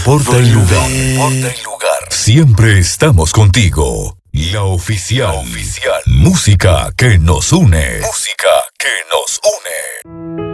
importa el lugar. No importa el lugar. Siempre estamos contigo. La oficial. Música que nos une. Música que nos une.